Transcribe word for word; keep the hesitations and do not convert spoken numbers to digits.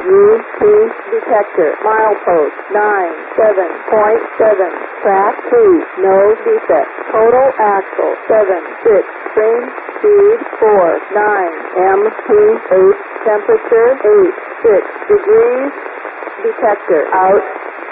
U P detector. Milepost nine seven point seven. Track two. No defect. Total axle seven six. Train speed four nine. M P eight. Temperature eight six degrees. Detector out.